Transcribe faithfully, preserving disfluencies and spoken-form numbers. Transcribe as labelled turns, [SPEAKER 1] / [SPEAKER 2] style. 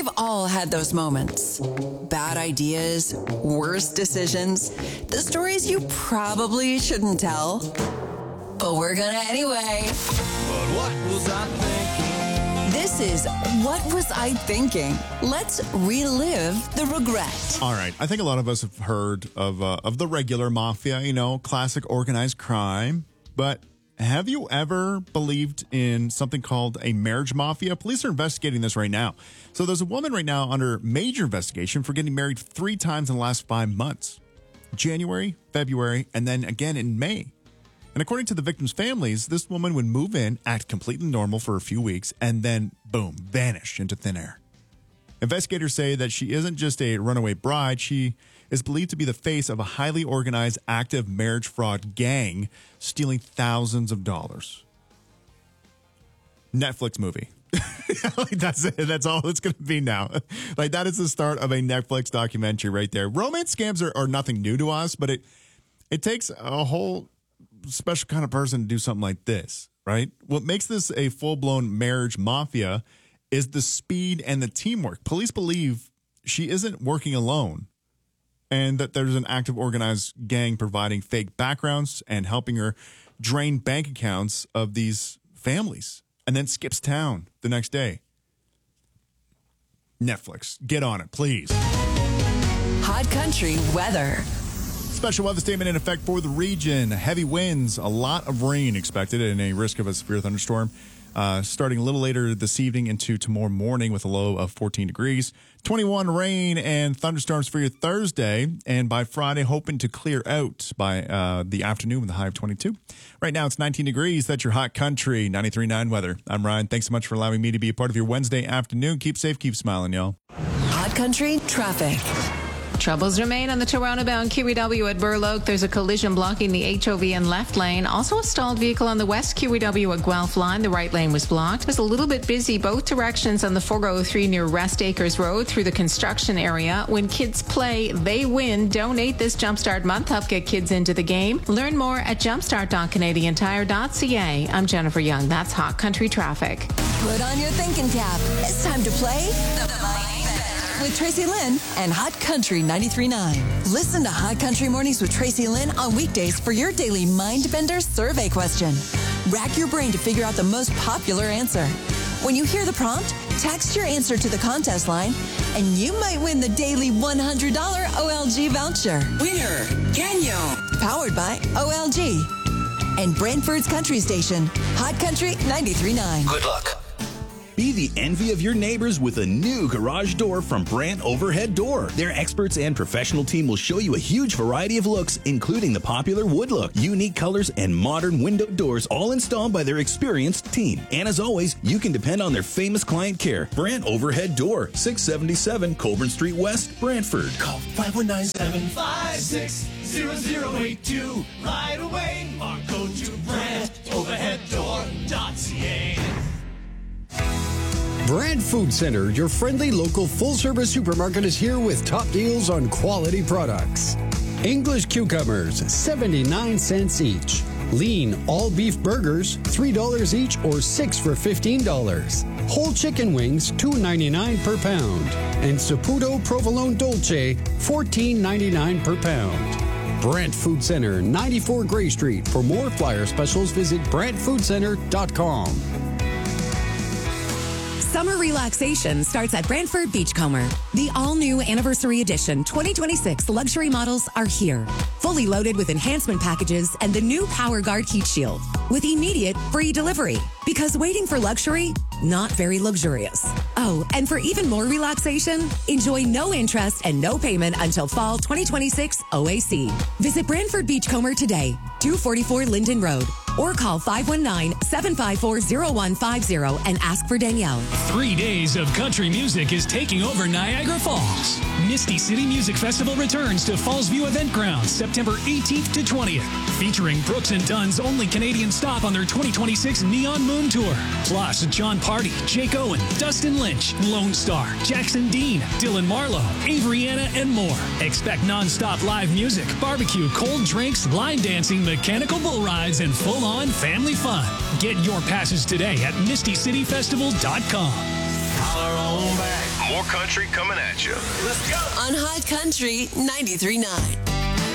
[SPEAKER 1] We've all had those moments. Bad ideas, worse decisions, the stories you probably shouldn't tell. But we're gonna anyway.
[SPEAKER 2] But what was I thinking?
[SPEAKER 1] This is What Was I Thinking? Let's relive the regret.
[SPEAKER 3] All right. I think a lot of us have heard of uh, of the regular mafia, you know, classic organized crime. But have you ever believed in something called a marriage mafia? Police are investigating this right now. So there's a woman right now under major investigation for getting married three times in the last five months. January, February, and then again in May. And according to the victims' families, this woman would move in, act completely normal for a few weeks, and then, boom, vanish into thin air. Investigators say that she isn't just a runaway bride. She is believed to be the face of a highly organized, active marriage fraud gang stealing thousands of dollars. Netflix movie. Like that's it. That's all it's going to be now. Like that is the start of a Netflix documentary right there. Romance scams are, are nothing new to us, but it it takes a whole special kind of person to do something like this, right? What makes this a full-blown marriage mafia is the speed and the teamwork. Police believe she isn't working alone and that there's an active organized gang providing fake backgrounds and helping her drain bank accounts of these families and then skips town the next day. Netflix, get on it, please.
[SPEAKER 1] Hot Country weather.
[SPEAKER 3] Special weather statement in effect for the region. Heavy winds, a lot of rain expected, and a risk of a severe thunderstorm uh, starting a little later this evening into tomorrow morning with a low of fourteen degrees. twenty-one rain and thunderstorms for your Thursday, and by Friday, hoping to clear out by uh, the afternoon with a high of twenty-two. Right now, it's nineteen degrees. That's your Hot Country ninety-three point nine weather. I'm Ryan. Thanks so much for allowing me to be a part of your Wednesday afternoon. Keep safe, keep smiling, y'all.
[SPEAKER 1] Hot Country traffic.
[SPEAKER 4] Troubles remain on the Toronto-bound Q E W at Burl Oak. There's a collision blocking the H O V and left lane. Also a stalled vehicle on the West Q E W at Guelph line. The right lane was blocked. It was a little bit busy both directions on the four oh three near Rest Acres Road through the construction area. When kids play, they win. Donate this Jumpstart month. Help get kids into the game. Learn more at jumpstart dot canadian tire dot c a. I'm Jennifer Young. That's Hot Country Traffic.
[SPEAKER 1] Put on your thinking cap. It's time to play the Mind Bender with Tracy Lynn and Hot Country ninety-three point nine. Listen to Hot Country Mornings with Tracy Lynn on weekdays for your daily Mind Bender survey question. Rack your brain to figure out the most popular answer. When you hear the prompt, text your answer to the contest line, and you might win the daily one hundred dollars O L G voucher.
[SPEAKER 5] Winner, Canyon.
[SPEAKER 1] Powered by O L G. And Brantford's Country Station, Hot Country ninety-three point nine.
[SPEAKER 5] Good luck.
[SPEAKER 6] Be the envy of your neighbors with a new garage door from Brant Overhead Door. Their experts and professional team will show you a huge variety of looks, including the popular wood look, unique colors, and modern window doors, all installed by their experienced team. And as always, you can depend on their famous client care. Brant Overhead Door, six seventy-seven Colburn Street West, Brantford.
[SPEAKER 2] Call five one nine, seven five six, zero zero eight two right away or go to brant overhead door dot c a.
[SPEAKER 7] Brand Food Center, your friendly local full-service supermarket, is here with top deals on quality products. English cucumbers, seventy-nine cents each. Lean all-beef burgers, three dollars each or six for fifteen dollars. Whole chicken wings, two ninety-nine per pound. And Saputo Provolone Dolce, fourteen ninety-nine per pound. Brant Food Center, ninety-four Gray Street. For more flyer specials, visit brant food center dot com.
[SPEAKER 8] Summer relaxation starts at Brantford Beachcomber. The all-new Anniversary Edition twenty twenty-six luxury models are here. Fully loaded with enhancement packages and the new Power Guard heat shield. With immediate free delivery. Because waiting for luxury, not very luxurious. Oh, and for even more relaxation, enjoy no interest and no payment until fall twenty twenty-six O A C. Visit Brantford Beachcomber today, two forty-four Linden Road. Or call five one nine, seven five four, zero one five zero and ask for Danielle.
[SPEAKER 9] Three days of country music is taking over Niagara Falls. Misty City Music Festival returns to Fallsview Event Grounds September eighteenth to twentieth. Featuring Brooks and Dunn's only Canadian stop on their twenty twenty-six Neon Moon Tour. Plus John Party, Jake Owen, Dustin Lynch, Lone Star, Jackson Dean, Dylan Marlowe, Avery Anna, and more. Expect non-stop live music, barbecue, cold drinks, line dancing, mechanical bull rides, and full-on family fun. Get your passes today at misty city festival dot com.
[SPEAKER 2] Holler on back.
[SPEAKER 10] More country coming at you.
[SPEAKER 5] On Hot Country ninety-three point nine.